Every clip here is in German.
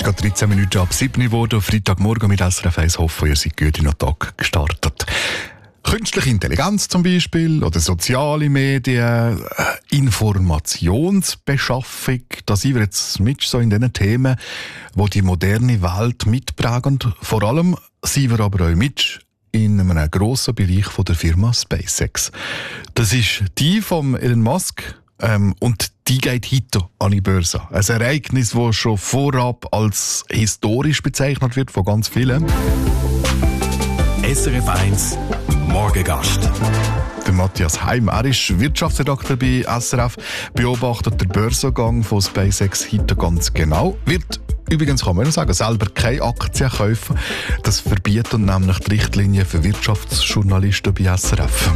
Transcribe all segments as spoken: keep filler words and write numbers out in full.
gerade dreizehn Minuten ab sieben geworden. Freitagmorgen mit S R F eins. Hoffen, ihr seid gut in den Tag gestartet. Künstliche Intelligenz zum Beispiel oder soziale Medien, äh, Informationsbeschaffung, da sind wir jetzt mit so in diesen Themen, die die moderne Welt mitprägen. Vor allem sind wir aber auch mit in einem grossen Bereich von der Firma SpaceX. Das ist die von Elon Musk ähm, und die geht heute an die Börse. Ein Ereignis, das schon vorab als historisch bezeichnet wird von ganz vielen. S R F eins Morgengast. Der Matthias Heim, er ist Wirtschaftsredakteur bei S R F, beobachtet den Börsengang von SpaceX heute ganz genau. Wird übrigens, kann man sagen, selber keine Aktien kaufen. Das verbietet nämlich die Richtlinien für Wirtschaftsjournalisten bei S R F.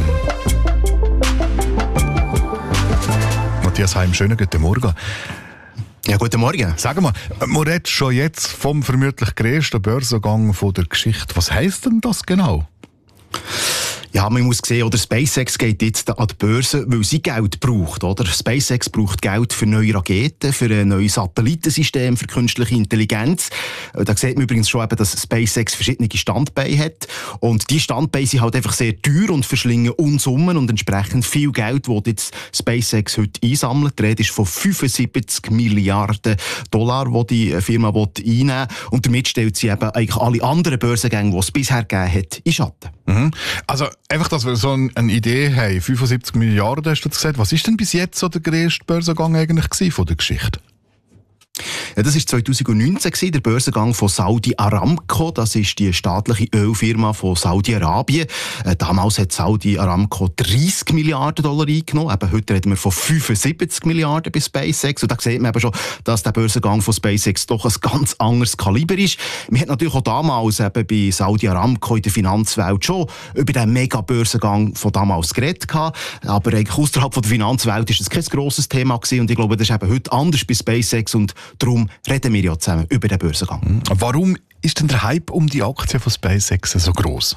Matthias Heim, schönen guten Morgen. Ja, guten Morgen. Sag mal, man redet schon jetzt vom vermutlich grössten Börsengang von der Geschichte. Was heisst denn das genau? Ja, man muss sehen, oder SpaceX geht jetzt an die Börse, weil sie Geld braucht, oder? SpaceX braucht Geld für neue Raketen, für ein neues Satellitensystem, für künstliche Intelligenz. Da sieht man übrigens schon eben, dass SpaceX verschiedene Standbeine hat. Und die Standbeine sind halt einfach sehr teuer und verschlingen Unsummen und entsprechend viel Geld, das jetzt SpaceX heute einsammelt. Die Rede ist von fünfundsiebzig Milliarden Dollar, die die Firma einnehmen will. Und damit stellt sie eben eigentlich alle anderen Börsengänge, die es bisher gegeben hat, in Schatten. Mhm. Also einfach, dass wir so eine Idee haben. fünfundsiebzig Milliarden hast du gesagt. Was ist denn bis jetzt so der grösste Börsengang eigentlich gewesen von der Geschichte? Ja, das war zweitausendneunzehn, der Börsengang von Saudi Aramco. Das ist die staatliche Ölfirma von Saudi-Arabien. Äh, damals hat Saudi Aramco dreißig Milliarden Dollar eingenommen. Eben, heute reden wir von fünfundsiebzig Milliarden bei SpaceX. Und da sieht man eben schon, dass der Börsengang von SpaceX doch ein ganz anderes Kaliber ist. Man hat natürlich auch damals eben bei Saudi Aramco in der Finanzwelt schon über den Mega-Börsengang von damals geredet gehabt. Aber eigentlich außerhalb von der Finanzwelt ist das kein grosses Thema gewesen. Und ich glaube, das ist eben heute anders bei SpaceX. Und darum reden wir ja zusammen über den Börsengang. Warum ist denn der Hype um die Aktie von SpaceX so gross?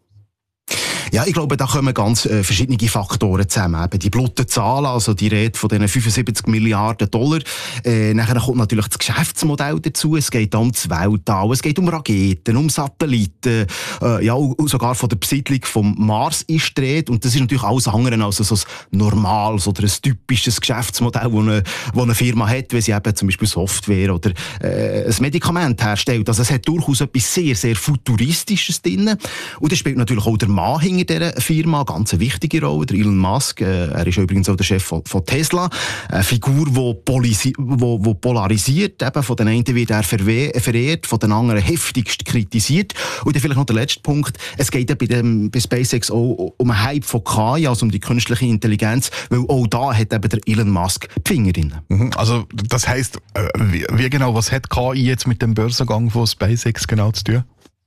Ja, ich glaube, da kommen ganz äh, verschiedene Faktoren zusammen. Eben die blutigen Zahlen, also die Rede von diesen fünfundsiebzig Milliarden Dollar. Äh, nachher kommt natürlich das Geschäftsmodell dazu. Es geht um das Weltall, es geht um Raketen, um Satelliten, äh, ja, sogar von der Besiedlung vom Mars ist die Rede. Und das ist natürlich alles andere als so ein normales oder ein typisches Geschäftsmodell, das eine, eine Firma hat, wenn sie eben zum Beispiel Software oder äh, ein Medikament herstellt. Also es hat durchaus etwas sehr, sehr Futuristisches drin. Und das spielt natürlich auch der Mann hinter dieser Firma eine ganz wichtige Rolle, der Elon Musk. Äh, er ist übrigens auch der Chef von, von Tesla. Eine Figur, die polisi- wo, wo polarisiert. Eben von den einen wird er verwe- verehrt, von den anderen heftigst kritisiert. Und dann vielleicht noch der letzte Punkt. Es geht ja bei, dem, bei SpaceX auch um einen Hype von K I, also um die künstliche Intelligenz, weil auch da hat eben der Elon Musk die Finger drin. Mhm. Also das heisst, äh, wie, wie genau, was hat K I jetzt mit dem Börsengang von SpaceX genau zu tun?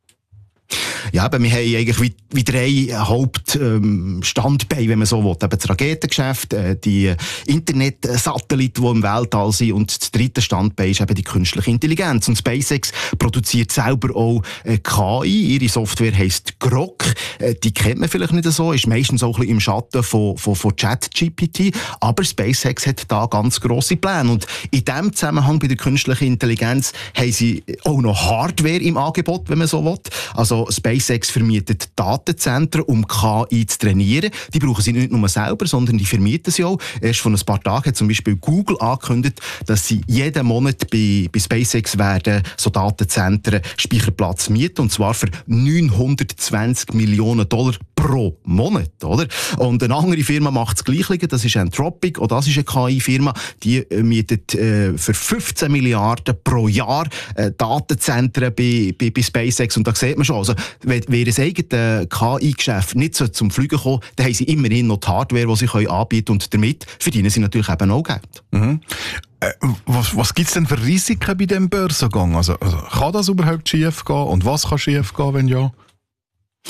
Ja, aber wir haben eigentlich wie, wie drei Hauptstandbeine, ähm, wenn man so will. Eben das Raketengeschäft, äh, die Internetsatelliten, die im Weltall sind, und das dritte Standbein ist eben die künstliche Intelligenz. Und SpaceX produziert selber auch äh, K I. Ihre Software heisst Grok. Äh, die kennt man vielleicht nicht so, ist meistens auch ein bisschen im Schatten von, von, von ChatGPT. Aber SpaceX hat da ganz grosse Pläne. Und in diesem Zusammenhang bei der künstlichen Intelligenz haben sie auch noch Hardware im Angebot, wenn man so will. Also SpaceX vermietet Datenzentren, um K I zu trainieren. Die brauchen sie nicht nur selber, sondern die vermieten sie auch. Erst vor ein paar Tagen hat zum Beispiel Google angekündigt, dass sie jeden Monat bei, bei SpaceX werden so Datenzentren Speicherplatz mieten, und zwar für neunhundertzwanzig Millionen Dollar pro Monat, oder? Und eine andere Firma macht das Gleiche, das ist Anthropic, auch das ist eine K I-Firma, die mietet äh, für fünfzehn Milliarden pro Jahr äh, Datenzentren bei, bei, bei SpaceX, und da sieht man schon, also wenn, wenn ihr eigenes K I-Geschäft nicht so zum Fliegen kommt, dann haben sie immerhin noch die Hardware, die sie können anbieten, und damit verdienen sie natürlich eben auch Geld. Mhm. Äh, was was gibt es denn für Risiken bei diesem Börsengang? Also, also kann das überhaupt schief gehen, und was kann schief gehen, wenn ja?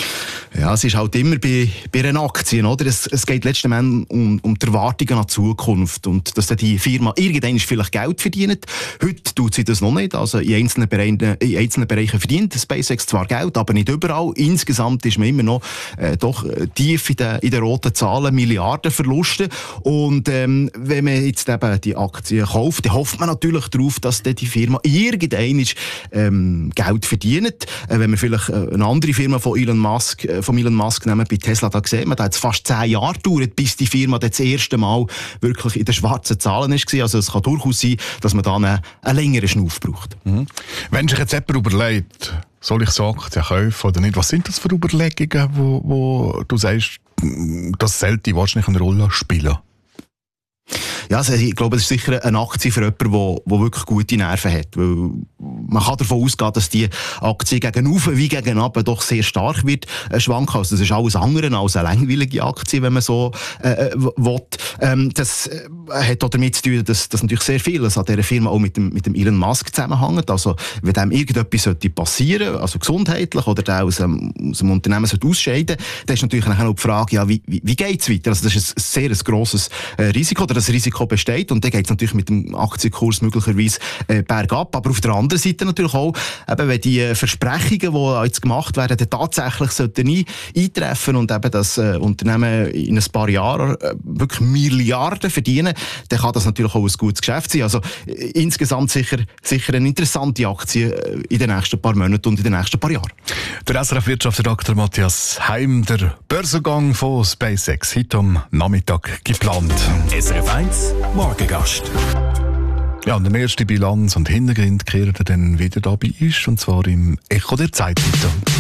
Ja, es ist halt immer bei, bei einer Aktie, oder? Es, es geht letztendlich um, um die Erwartungen an die Zukunft und dass die Firma irgendwann vielleicht Geld verdient. Heute tut sie das noch nicht. Also in einzelnen Bereichen, in einzelnen Bereichen verdient SpaceX zwar Geld, aber nicht überall. Insgesamt ist man immer noch äh, doch tief in den, in den roten Zahlen, Milliardenverluste. Und ähm, wenn man jetzt eben die Aktie kauft, dann hofft man natürlich darauf, dass die Firma irgendwann ähm, Geld verdient. Äh, wenn man vielleicht äh, eine andere Firma von Elon Musk, äh, von Elon Musk nehmen, bei Tesla, da sieht man, da hat es fast zehn Jahre gedauert, bis die Firma das erste Mal wirklich in den schwarzen Zahlen war. Also es kann durchaus sein, dass man dann einen, einen längeren Schnuff braucht. Mhm. Wenn sich jetzt jemand überlegt, soll ich so Aktien kaufen oder nicht, was sind das für Überlegungen, wo, wo du sagst, das sollte wahrscheinlich eine Rolle spielen? Ja, also ich glaube, es ist sicher eine Aktie für jemanden, der, der wirklich gute Nerven hat. Weil man kann davon ausgehen, dass die Aktie gegen oben wie gegen unten doch sehr stark wird äh, schwanken. Also das ist alles andere als eine langweilige Aktie, wenn man so äh, will. Ähm, das äh, hat auch damit zu tun, dass, dass natürlich sehr vieles an dieser Firma auch mit dem, mit dem Elon Musk zusammenhängt. Also wenn dem irgendetwas sollte passieren, also gesundheitlich, oder der aus dem, aus dem Unternehmen sollte ausscheiden, dann ist natürlich auch die Frage, ja, wie, wie, wie geht es weiter? Also das ist ein sehr ein grosses äh, Risiko, oder das Risiko besteht, und dann geht es natürlich mit dem Aktienkurs möglicherweise äh, bergab. Aber auf der anderen Seite natürlich auch, eben, wenn die äh, Versprechungen, die jetzt gemacht werden, dann tatsächlich sollten ein, eintreffen und eben das äh, Unternehmen in ein paar Jahren äh, wirklich Milliarden verdienen, dann kann das natürlich auch ein gutes Geschäft sein. Also äh, insgesamt sicher, sicher eine interessante Aktie äh, in den nächsten paar Monaten und in den nächsten paar Jahren. Der S R F-Wirtschaftsredakteur Matthias Heim, der Börsengang von SpaceX, heute am Nachmittag geplant. S R F eins Morgengast. Ja, und der erste Bilanz und Hintergrund kehren dann wieder dabei ist, und zwar im Echo der Zeit.